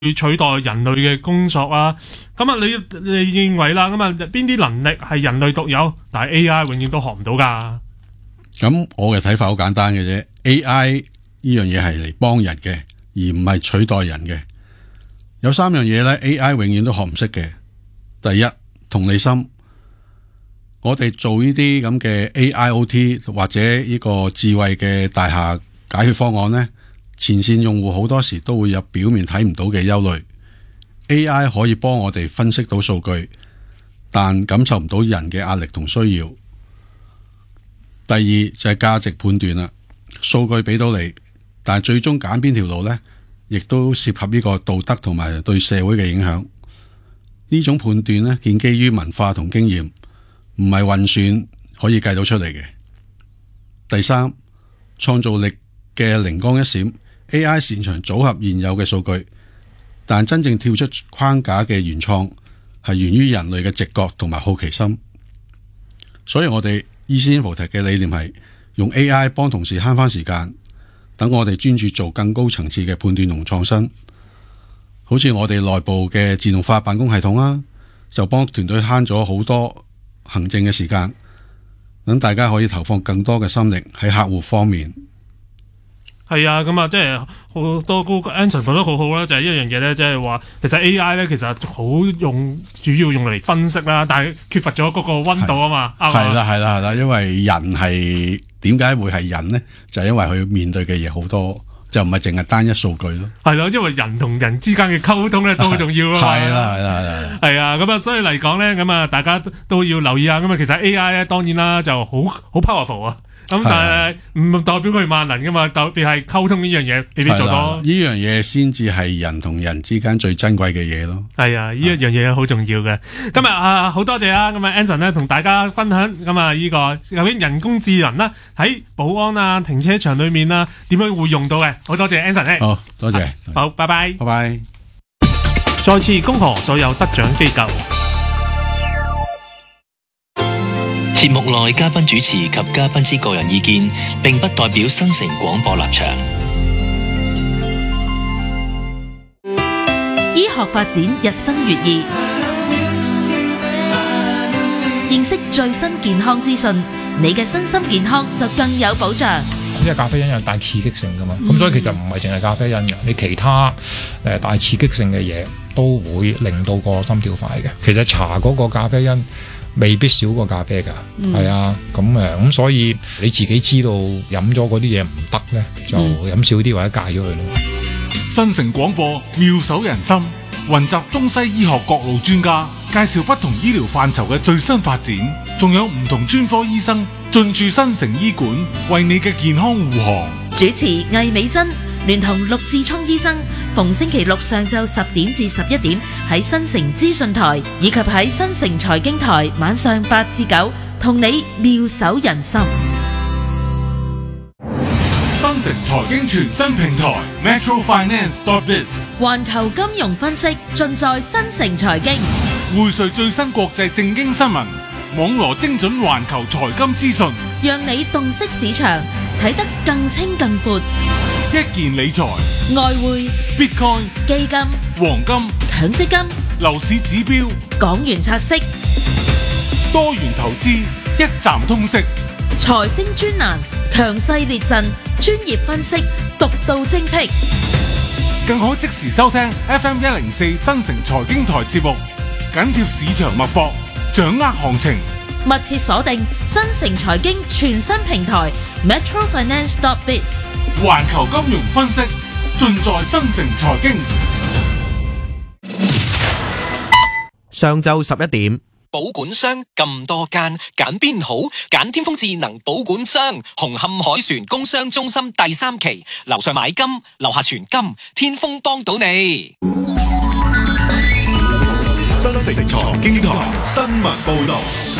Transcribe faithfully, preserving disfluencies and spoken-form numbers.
取代人類嘅工作啊。咁啊，你你認為啦，咁啊邊啲能力係人類獨有，但係 A I 永遠都學唔到噶？ 咁我嘅睇法好簡單嘅啫 ，A I 呢樣嘢係嚟幫人嘅，而唔係取代人嘅。有三樣嘢咧 ，A I 永遠都學唔識嘅。第一，同理心。我哋做呢啲咁嘅 A I O T 或者呢個智慧嘅大廈解決方案咧，前線用戶好多時都會有表面睇唔到嘅憂慮。A I 可以幫我哋分析到數據，但感受唔到人嘅壓力同需要。第二就係價值判斷啦，數據俾到你，但係最終揀邊條路呢，亦都涉及呢個道德同埋對社會嘅影響。呢種判斷呢，建基於文化同經驗，唔係運算可以計到出嚟嘅。第三，創造力嘅靈光一閃 ，A I 擅長組合現有嘅數據，但真正跳出框架嘅原創係源於人類嘅直覺同埋好奇心。所以我哋E C Infotech 嘅理念係用 A I 幫同事慳翻時間，等我哋專注做更高層次嘅判斷同創新。好似我哋內部嘅自動化辦公系統啦，就幫團隊慳咗好多行政嘅時間，等大家可以投放更多嘅心力喺客戶方面。 係啊，咁啊，即係好多個 Anson 講得好好啦，就係、是、一樣嘢咧，即係話其實 A I 咧其實好用，主要用嚟分析啦，但係缺乏咗嗰個溫度啊嘛。 係啦係啦係啦，因為人係點解會係人咧？就係、是、因為佢面對嘅嘢好多，就唔係淨係單一數據咯。係咯，因為人同人之間嘅溝通咧都好重要啊嘛。係啦係啦係啦。係啊，咁啊，所以嚟講咧，咁啊，大家都要留意下。咁啊，其實 A I 咧，當然啦，就好好 powerful 啊。咁但係唔代表佢萬能噶嘛，特別係溝通呢樣嘢未必做到。呢樣嘢先至係人同人之間最珍貴嘅嘢咯。 係啊，呢一樣嘢好重要嘅。今日啊，好多謝啊，咁啊 Anson 咧同大家分享咁啊呢個究竟人工智能啦喺保安啊、停車場裏面啊點樣會用到嘅。好多謝 Anson 咧。 好多謝。 好，拜拜。 拜拜。 再次恭賀所有得獎機構。 節目內嘉賓主持及嘉賓之個人意見，並不代表新城廣播立場。 醫學發展日新月異，認識最新健康資訊，你嘅身心健康就更有保障。 因為咖啡因有大刺激性噶嘛，咁、嗯、所以其實唔係淨係咖啡因嘅，你其他誒大刺激性嘅嘢都會令到個心跳快嘅。其實茶嗰個咖啡因未必少過咖啡㗎，係、嗯、啊，咁誒，咁所以你自己知道飲咗嗰啲嘢唔得咧，就飲少啲或者戒咗佢咯。 新城廣播妙手仁心，雲集中西醫學各路專家，介紹不同醫療範疇嘅最新發展，仲有唔同專科醫生進駐新城醫館，為你嘅健康護航。 主持魏美珍聯同陸志聰醫生，逢星期六上晝十點至十一點喺新城資訊台，以及喺新城財經台晚上八至九，同你妙手仁心。 新城財經全新平台 Metro Finance dot biz， 環球金融分析盡在新城財經， 匯萃最新國際正經新聞，網羅精準環球財金資訊， 讓你洞悉市場，睇得更清更闊。 一件理財、 外匯、 Bitcoin、 基金、 黃金、 強積金、 樓市指標、 港元拆息、 多元投資，一站通識。 財星專欄，強勢列陣，專業分析，獨到精闢。 更可即時收聽 F M 一零四新城財經台節目，緊貼市場脈搏，掌握行情。 密切鎖定新城財經全新平台 Metro Finance dot biz， 環球金融分析盡在新城財經。 上晝十一點， 保管商咁多間，揀邊好？揀天風智能保管商，紅磡海船工商中心第三期，樓上買金，樓下存金，天風幫到你。 新城財經台新聞報道。